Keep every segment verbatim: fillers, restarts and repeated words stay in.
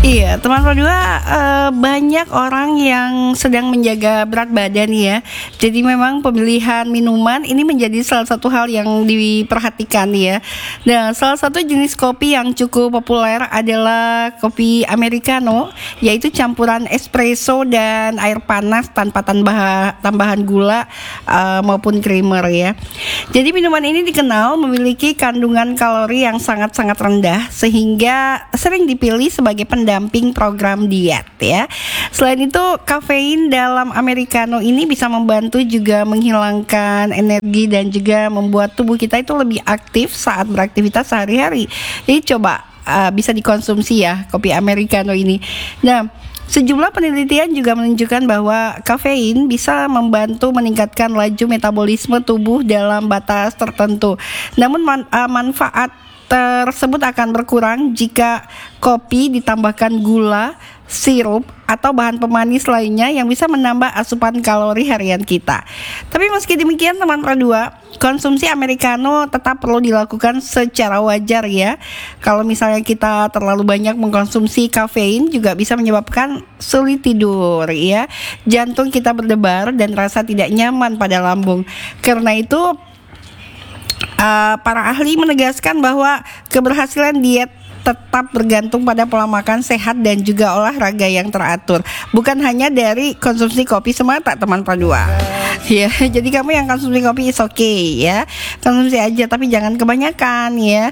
Iya, teman Produa, eh, banyak orang yang sedang menjaga berat badan ya. Jadi memang pemilihan minuman ini menjadi salah satu hal yang diperhatikan ya. Nah, salah satu jenis kopi yang cukup populer adalah kopi americano, yaitu campuran espresso dan air panas tanpa tambah, tambahan gula uh, maupun creamer ya. Jadi minuman ini dikenal memiliki kandungan kalori yang sangat-sangat rendah sehingga sering dipilih sebagai pendamping program diet ya. Selain itu, kafein dalam americano ini bisa membantu juga menghilangkan energi dan juga membuat tubuh kita itu lebih aktif saat beraktivitas sehari-hari. Jadi coba uh, bisa dikonsumsi ya kopi americano ini. Nah, sejumlah penelitian juga menunjukkan bahwa kafein bisa membantu meningkatkan laju metabolisme tubuh dalam batas tertentu. Namun man, uh, manfaat tersebut akan berkurang jika kopi ditambahkan gula, sirup, atau bahan pemanis lainnya yang bisa menambah asupan kalori harian kita. Tapi meski demikian teman Produa, konsumsi americano tetap perlu dilakukan secara wajar ya. Kalau misalnya kita terlalu banyak mengkonsumsi kafein juga bisa menyebabkan sulit tidur ya. Jantung kita berdebar dan rasa tidak nyaman pada lambung. Karena itu Uh, para ahli menegaskan bahwa keberhasilan diet tetap bergantung pada pola makan sehat dan juga olahraga yang teratur, bukan hanya dari konsumsi kopi semata teman Produa. Ya, jadi kamu yang konsumsi kopi is okay ya, konsumsi aja tapi jangan kebanyakan ya.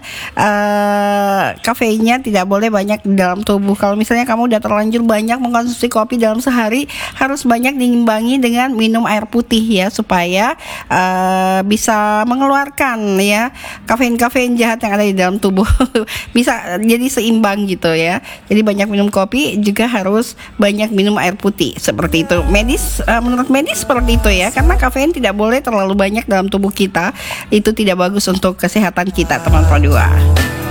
Uh, kafeinnya tidak boleh banyak di dalam tubuh. Kalau misalnya kamu udah terlanjur banyak mengkonsumsi kopi dalam sehari, harus banyak diimbangi dengan minum air putih ya, supaya uh, bisa mengeluarkan ya kafein-kafein jahat yang ada di dalam tubuh. Bisa jadi seimbang gitu ya. Jadi banyak minum kopi juga harus banyak minum air putih seperti itu. Medis uh, menurut medis seperti itu ya, karena kafein tidak boleh terlalu banyak dalam tubuh kita. Itu tidak bagus untuk kesehatan kita teman Produa.